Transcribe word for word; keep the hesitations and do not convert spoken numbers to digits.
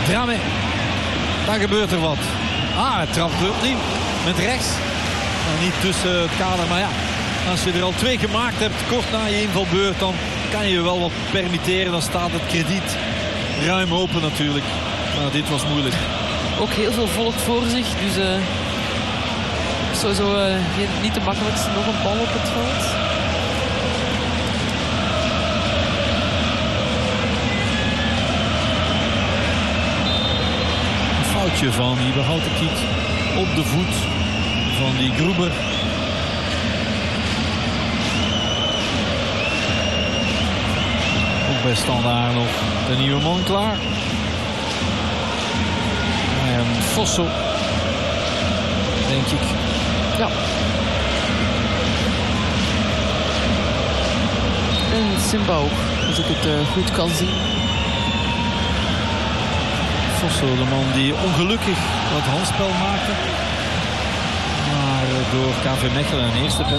Dramé. Dan gebeurt er wat. Ah, het trapt opnieuw. Met rechts. Nou, niet tussen het kader, maar ja. Als je er al twee gemaakt hebt, kort na je invalbeurt, dan kan je wel wat permitteren. Dan staat het krediet ruim open natuurlijk. Maar dit was moeilijk. Ook heel veel volk voor zich. Dus uh, sowieso uh, niet de makkelijkste. Nog een bal op het veld. Een foutje van die Houtenkiet op de voet van die Gruber. Ook bij Standaard nog de nieuwe man klaar. En Fosso, denk ik. Ja. En Simba ook, als ik het uh, goed kan zien. Fosso, de man die ongelukkig wat handspel maakte. Maar door K V Mechelen een eerste